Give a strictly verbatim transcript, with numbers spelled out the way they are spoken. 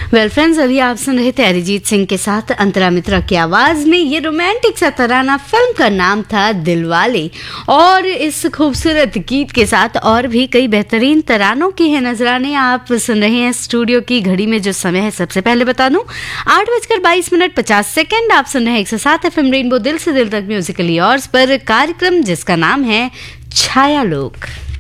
Well friends, अभी आप सुन रहे थे अरिजीत सिंह के साथ अंतरा मित्रा की आवाज में ये रोमांटिक सा तराना। फिल्म का नाम था दिलवाले। और इस खूबसूरत गीत के साथ और भी कई बेहतरीन तरानों की है नजराने आप सुन रहे हैं। स्टूडियो की घड़ी में जो समय है सबसे पहले बता दूं, आठ बजकर बाईस मिनट पचास सेकेंड। आप सुन रहे हैं एक सौ सात एफ एम रेनबो, दिल से दिल तक म्यूजिकली और पर कार्यक्रम जिसका नाम है छाया लोक।